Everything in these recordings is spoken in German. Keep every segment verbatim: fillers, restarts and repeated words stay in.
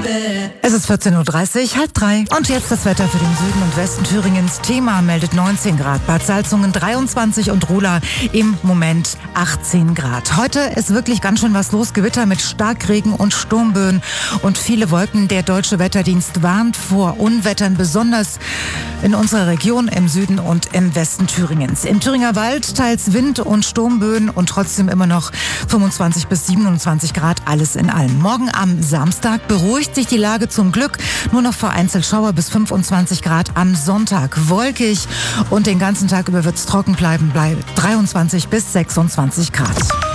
Es ist vierzehn Uhr dreißig, halb drei. Und jetzt das Wetter für den Süden und Westen Thüringens. Thema meldet neunzehn Grad, Bad Salzungen dreiundzwanzig und Ruhla im Moment achtzehn Grad. Heute ist wirklich ganz schön was los. Gewitter mit Starkregen und Sturmböen und viele Wolken. Der Deutsche Wetterdienst warnt vor Unwettern, besonders in unserer Region im Süden und im Westen Thüringens. Im Thüringer Wald teils Wind und Sturmböen und trotzdem immer noch fünfundzwanzig bis siebenundzwanzig Grad, alles in allem. Morgen am Samstag beruhigt sich die Lage zum Glück. Nur noch vereinzelt Schauer bis fünfundzwanzig Grad am Sonntag. Wolkig und den ganzen Tag über wird es trocken bleiben, bleibt dreiundzwanzig bis sechsundzwanzig Grad.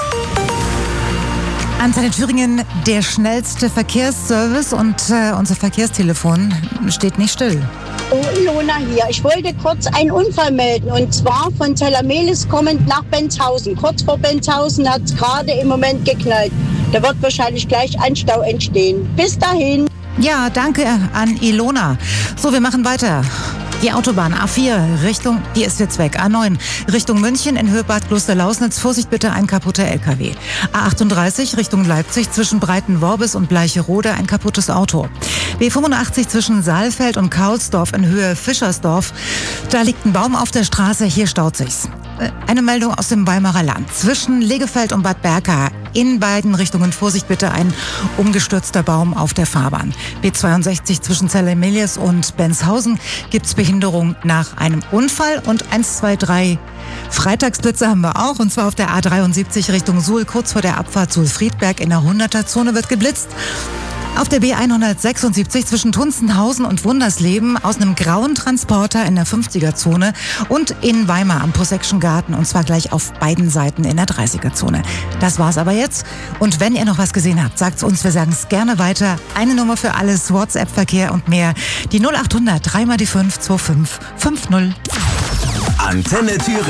Antenne Thüringen, der schnellste Verkehrsservice und äh, unser Verkehrstelefon steht nicht still. Oh, Ilona hier. Ich wollte kurz einen Unfall melden und zwar von Zellamelis kommend nach Bentshausen. Kurz vor Bentshausen hat es gerade im Moment geknallt. Da wird wahrscheinlich gleich ein Stau entstehen. Bis dahin. Ja, danke an Ilona. So, wir machen weiter. Die Autobahn A vier Richtung, die ist jetzt weg. A neun Richtung München in Höhe Bad Kloster-Lausnitz. Vorsicht bitte, ein kaputter L K W. A achtunddreißig Richtung Leipzig zwischen Breitenworbis und Bleicherode ein kaputtes Auto. B fünfundachtzig zwischen Saalfeld und Kaulsdorf in Höhe Fischersdorf. Da liegt ein Baum auf der Straße, hier staut sich's. Eine Meldung aus dem Weimarer Land. Zwischen Legefeld und Bad Berka in beiden Richtungen Vorsicht bitte, ein umgestürzter Baum auf der Fahrbahn. B zweiundsechzig zwischen Zellamelis und Benshausen gibt's Behinderung nach einem Unfall und eins, zwei, drei Freitagsblitze haben wir auch, und zwar auf der A dreiundsiebzig Richtung Suhl, kurz vor der Abfahrt Suhl-Friedberg in der hunderter-Zone wird geblitzt. Auf der B hundertsechsundsiebzig zwischen Tunzenhausen und Wundersleben aus einem grauen Transporter in der fünfziger-Zone und in Weimar am Possession-Garten, und zwar gleich auf beiden Seiten in der dreißiger-Zone. Das war's aber jetzt. Und wenn ihr noch was gesehen habt, sagt's uns, wir sagen es gerne weiter. Eine Nummer für alles, WhatsApp-Verkehr und mehr. Die null achthundert drei mal die fünf zwei fünf fünf null. Antenne Thüringen.